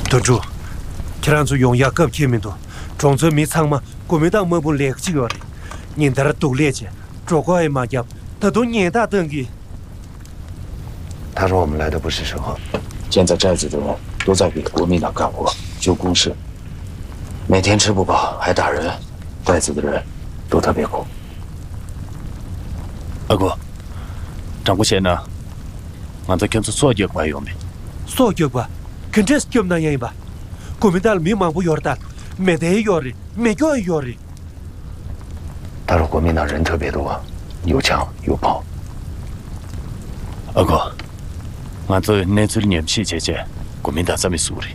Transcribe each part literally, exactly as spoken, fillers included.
督主，既然做用药cấp前面多，种子没仓嘛，国民党没不来几个的，人家都来去，这个还嘛要，他都年大等级。 他说我们来的不是时候。 现在寨子的人都在给国民党干活、修工事，每天吃不饱还打人，寨子的人都特别苦。 阿哥，张国贤呢？俺在跟着所有关用的。 所有吧，肯定是叫那样吧。国民党没忙不要的，没得要的，没个要的。 他说国民党人特别多，有枪有炮。 阿哥，俺在那这里年纪姐姐，国民党怎么输的？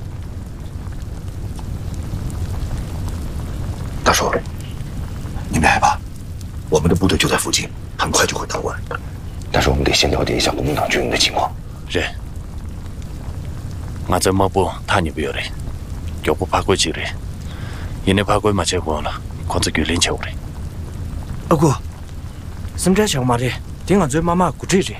大叔，你别害怕，我们的部队就在附近，很快就会到完。 但是我们得先了解一下国民党军营的情况。 是。俺在某部探你不要的，要不爬过去的，因为爬过嘛结果了，看着有点球的。 阿哥，什么想嘛的？听俺这妈妈鼓这这。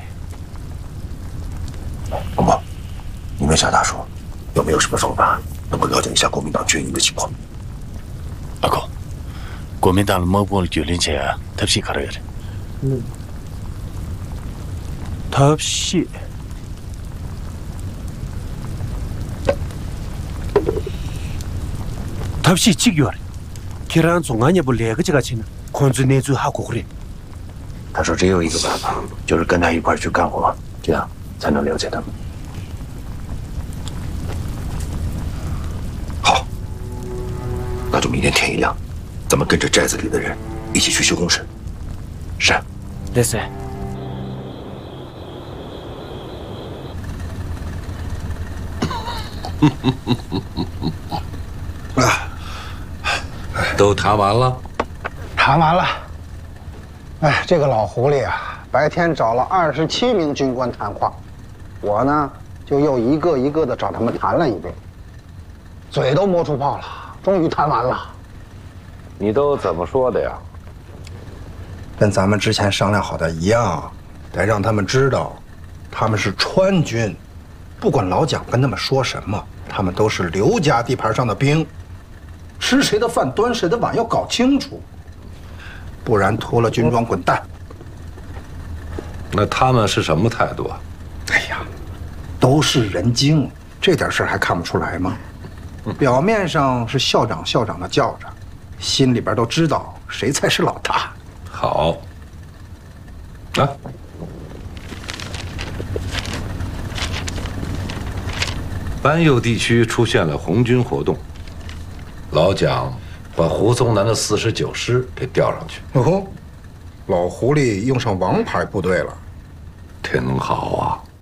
公公，你问下大叔，有没有什么方法能够了解一下国民党军营的情况？ 阿哥，国民党的某部有点球，特别可热的。 嗯。特别。特别几个月了，既然从俺也不来个这个钱呢，看着那最好过的。 他说只有一个办法，就是跟他一块去干活，这样才能了解他们。 好，那就明天天一亮，咱们跟着寨子里的人一起去修工事。是。 对噻。 啊， 都谈完了。 谈完了。哎，这个老狐狸啊，白天找了二十七名军官谈话，我呢就又一个一个的找他们谈了一遍，嘴都磨出泡了，终于谈完了。 你都怎么说的呀？ 跟咱们之前商量好的一样，得让他们知道，他们是川军，不管老蒋跟他们说什么，他们都是刘家地盘上的兵，吃谁的饭端谁的碗要搞清楚，不然脱了军装滚蛋。 那他们是什么态度啊？ 哎呀，都是人精，这点事儿还看不出来吗？表面上是校长校长的叫着，心里边都知道谁才是老大。 好，啊，班右地区出现了红军活动，老蒋把胡宗南的四十九师给调上去。 哦，老狐狸用上王牌部队了， 挺好啊。